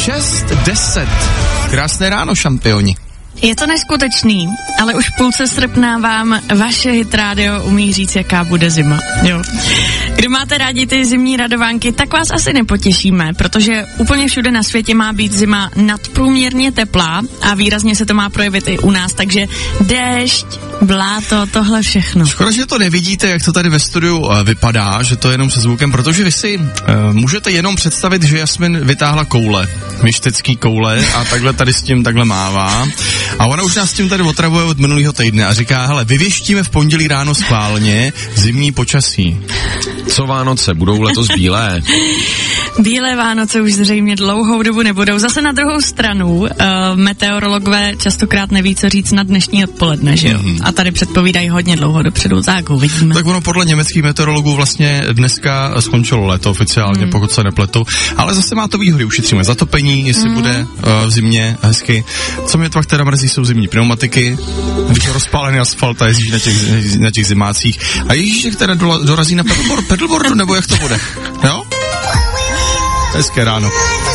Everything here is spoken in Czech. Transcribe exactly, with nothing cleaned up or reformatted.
šest deset. Krásné ráno, šampioni. Je to neskutečný, ale už v půlce srpna vám vaše Hit Radio umí říct, jaká bude zima. Jo. Kdo máte rádi ty zimní radovánky, tak vás asi nepotěšíme, protože úplně všude na světě má být zima nadprůměrně teplá a výrazně se to má projevit i u nás, takže déšť, bláto, tohle všechno. Škoda, že to nevidíte, jak to tady ve studiu uh, vypadá, že to je jenom se zvukem, protože vy si uh, můžete jenom představit, že Jasmin vytáhla koule, myštecký koule a takhle tady s tím takhle mává. A ona už nás s tím tady otravuje od minulého týdne a říká, hele, vyvěštíme v pondělí ráno schválně zimní počasí. Co Vánoce, budou letos bílé? Bílé Vánoce už zřejmě dlouhou dobu nebudou. Zase na druhou stranu, uh, meteorologové častokrát neví, co říct na dnešní odpoledne, že jo? Mm. A tady předpovídají hodně dlouho dopředu, tak uvidíme. Tak ono podle německých meteorologů vlastně dneska skončilo léto oficiálně, mm. pokud se nepletu, ale zase má to výhody, ušetříme zatopení, jestli mm. bude uh, v zimě hezky. Co mě to teda mrzí, jsou zimní pneumatiky, když je rozpálený asfalt a jezdíš na těch, na těch zimácích. A ježíš, která dorazí na pedalboard, pedalboardu, nebo jak to bude? Jo? Hezké ráno.